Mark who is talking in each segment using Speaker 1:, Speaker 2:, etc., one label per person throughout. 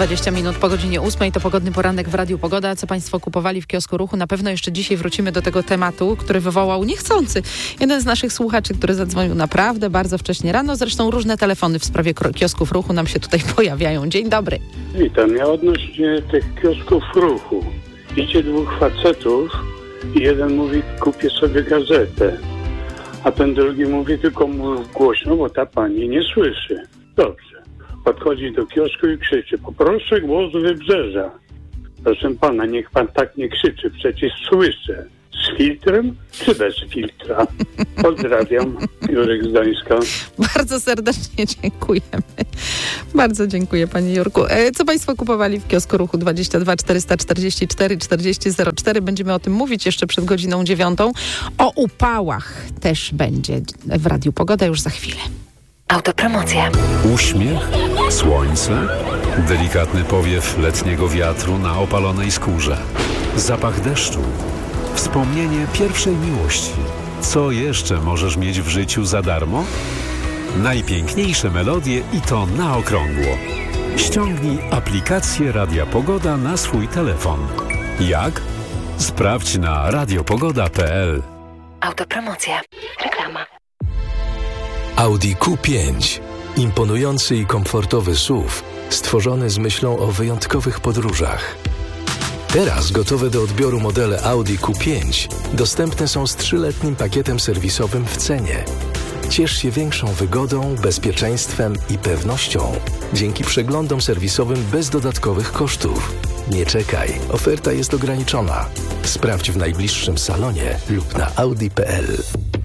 Speaker 1: 20 minut po godzinie 8. To pogodny poranek w Radiu Pogoda. Co Państwo kupowali w kiosku Ruchu? Na pewno jeszcze dzisiaj wrócimy do tego tematu, który wywołał niechcący jeden z naszych słuchaczy, który zadzwonił naprawdę bardzo wcześnie rano. Zresztą różne telefony w sprawie kiosków Ruchu nam się tutaj pojawiają. Dzień dobry.
Speaker 2: Witam. Ja odnośnie tych kiosków Ruchu. Idzie dwóch facetów i jeden mówi, kupię sobie gazetę, a ten drugi mówi, tylko mów głośno, bo ta pani nie słyszy. Dobrze. Podchodzi do kiosku i krzyczy, poproszę głos Wybrzeża. Proszę pana, niech pan tak nie krzyczy, przecież słyszę. Z filtrem czy bez filtra? Pozdrawiam, Jurek z Gdańska.
Speaker 1: Bardzo serdecznie dziękujemy. Bardzo dziękuję, panie Jurku. Co państwo kupowali w kiosku Ruchu 22 444 4004? Będziemy o tym mówić jeszcze przed godziną 9. O upałach też będzie w Radiu Pogoda już za chwilę.
Speaker 3: Autopromocja.
Speaker 4: Uśmiech, słońce, delikatny powiew letniego wiatru na opalonej skórze, zapach deszczu, wspomnienie pierwszej miłości. Co jeszcze możesz mieć w życiu za darmo? Najpiękniejsze melodie i to na okrągło. Ściągnij aplikację Radia Pogoda na swój telefon. Jak? Sprawdź na radiopogoda.pl.
Speaker 3: Autopromocja. Reklama.
Speaker 5: Audi Q5. Imponujący i komfortowy SUV, stworzony z myślą o wyjątkowych podróżach. Teraz gotowe do odbioru modele Audi Q5 dostępne są z 3-letnim pakietem serwisowym w cenie. Ciesz się większą wygodą, bezpieczeństwem i pewnością dzięki przeglądom serwisowym bez dodatkowych kosztów. Nie czekaj, oferta jest ograniczona. Sprawdź w najbliższym salonie lub na audi.pl.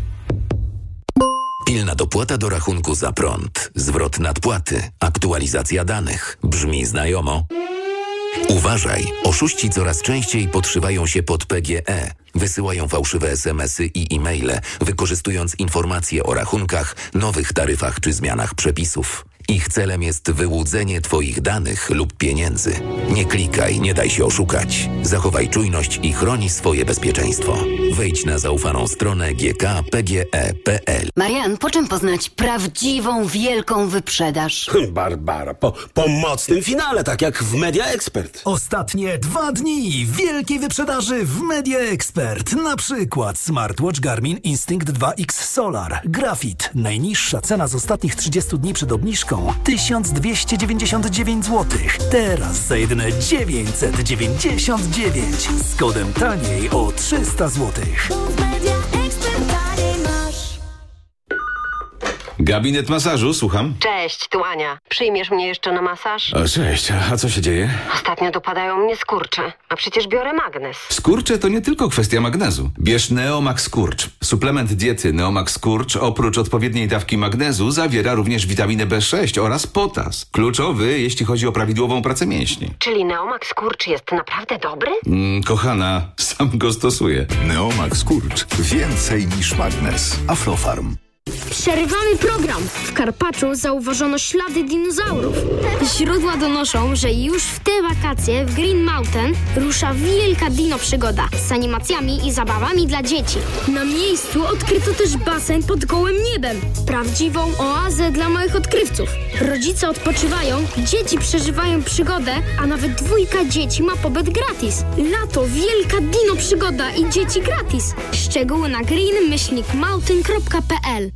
Speaker 6: Pilna dopłata do rachunku za prąd, zwrot nadpłaty, aktualizacja danych. Brzmi znajomo? Uważaj, oszuści coraz częściej podszywają się pod PGE. Wysyłają fałszywe SMS-y i e-maile, wykorzystując informacje o rachunkach, nowych taryfach czy zmianach przepisów. Ich celem jest wyłudzenie Twoich danych lub pieniędzy. Nie klikaj, nie daj się oszukać. Zachowaj czujność i chroni swoje bezpieczeństwo. Wejdź na zaufaną stronę gkpge.pl.
Speaker 7: Marian, po czym poznać prawdziwą, wielką wyprzedaż?
Speaker 8: Barbara, po mocnym finale, tak jak w Media Expert.
Speaker 9: Ostatnie 2 dni wielkiej wyprzedaży w Media Expert. Na przykład smartwatch Garmin Instinct 2X Solar. Grafit. Najniższa cena z ostatnich 30 dni przed obniżką 1299 zł. Teraz za jedyne 999 z kodem taniej o 300 zł.
Speaker 10: Gabinet masażu, słucham.
Speaker 11: Cześć, tu Ania. Przyjmiesz mnie jeszcze na masaż?
Speaker 10: O, cześć, a co się dzieje?
Speaker 11: Ostatnio dopadają mnie skurcze, a przecież biorę magnez.
Speaker 10: Skurcze to nie tylko kwestia magnezu. Bierz Neomax Skurcz. Suplement diety Neomax Skurcz oprócz odpowiedniej dawki magnezu zawiera również witaminę B6 oraz potas. Kluczowy, jeśli chodzi o prawidłową pracę mięśni.
Speaker 11: Czyli Neomax Skurcz jest naprawdę dobry?
Speaker 10: Kochana, sam go stosuję.
Speaker 12: Neomax Skurcz. Więcej niż magnez. Aflofarm.
Speaker 13: Przerywamy program. W Karpaczu zauważono ślady dinozaurów. Źródła donoszą, że już w te wakacje w Green Mountain rusza wielka dino przygoda z animacjami i zabawami dla dzieci. Na miejscu odkryto też basen pod gołym niebem. Prawdziwą oazę dla małych odkrywców. Rodzice odpoczywają, dzieci przeżywają przygodę, a nawet 2 dzieci ma pobyt gratis. Lato, wielka dino przygoda i dzieci gratis. Szczegóły na green-mountain.pl.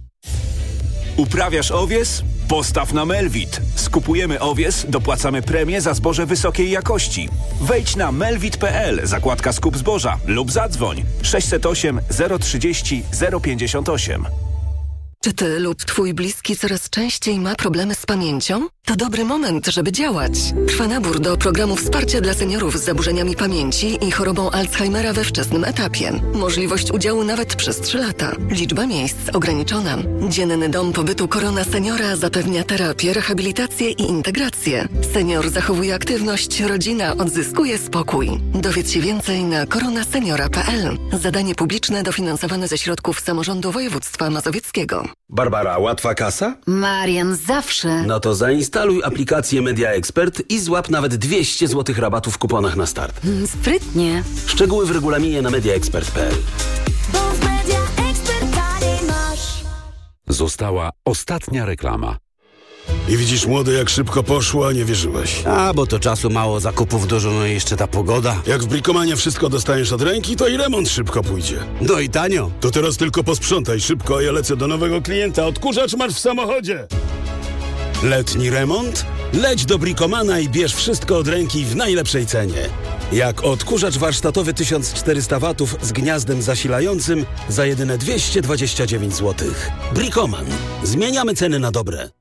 Speaker 14: Uprawiasz owies? Postaw na Melvit. Skupujemy owies, dopłacamy premię za zboże wysokiej jakości. Wejdź na melvit.pl, zakładka skup zboża lub zadzwoń 608 030 058.
Speaker 3: Czy ty lub twój bliski coraz częściej ma problemy z pamięcią? To dobry moment, żeby działać. Trwa nabór do programu wsparcia dla seniorów z zaburzeniami pamięci i chorobą Alzheimera we wczesnym etapie. Możliwość udziału nawet przez 3 lata. Liczba miejsc ograniczona. Dzienny dom pobytu Korona Seniora zapewnia terapię, rehabilitację i integrację. Senior zachowuje aktywność, rodzina odzyskuje spokój. Dowiedz się więcej na koronaseniora.pl. Zadanie publiczne dofinansowane ze środków samorządu województwa mazowieckiego.
Speaker 8: Barbara, łatwa kasa?
Speaker 7: Marian, zawsze.
Speaker 8: No to zainstaluj aplikację Media Expert i złap nawet 200 zł rabatu w kuponach na start.
Speaker 7: Sprytnie.
Speaker 8: Szczegóły w regulaminie na mediaexpert.pl.
Speaker 4: Została ostatnia reklama.
Speaker 15: I widzisz, młody, jak szybko poszło, a nie wierzyłeś.
Speaker 8: A, bo to czasu mało, zakupów dużo, no i jeszcze ta pogoda.
Speaker 15: Jak w Bricomanie wszystko dostaniesz od ręki, to i remont szybko pójdzie.
Speaker 8: No i tanio.
Speaker 15: To teraz tylko posprzątaj szybko, a ja lecę do nowego klienta. Odkurzacz masz w samochodzie. Letni remont? Leć do Bricomana i bierz wszystko od ręki w najlepszej cenie. Jak odkurzacz warsztatowy 1400 W z gniazdem zasilającym za jedyne 229 zł. Bricoman. Zmieniamy ceny na dobre.